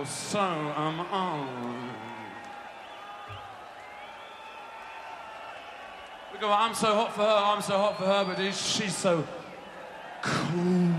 so am I. We go, I'm so hot for her, but she's so cool.